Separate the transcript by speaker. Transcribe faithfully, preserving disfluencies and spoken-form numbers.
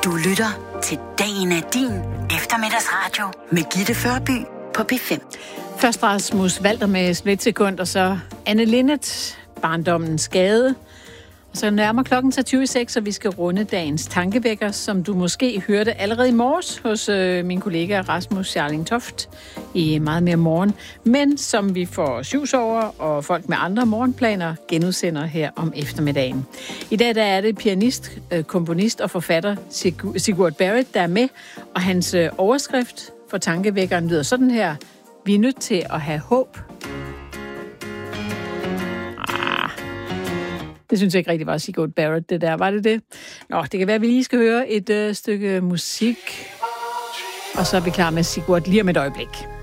Speaker 1: Du lytter til Dagen er din eftermiddagsradio med Gitte Førby på P fem.
Speaker 2: Først Rasmus Walter med splitsekund, og så Anne Linnet, barndommens gade. Og så nærmer klokken til tyve i seks, og vi skal runde dagens tankevækker, som du måske hørte allerede i morges hos øh, min kollega Rasmus Scharling Toft i Meget mere morgen, men som vi får syvs over og folk med andre morgenplaner genudsender her om eftermiddagen. I dag der er det pianist, øh, komponist og forfatter Sig- Sigurd Barrett, der er med, og hans øh, overskrift for tankevækkeren lyder sådan her: Vi er nødt til at have håb. Det synes jeg ikke rigtig var Sigurd Barrett, det der. Var det det? Nå, det kan være, at vi lige skal høre et øh, stykke musik. Og så er vi klar med Sigurd lige om et øjeblik.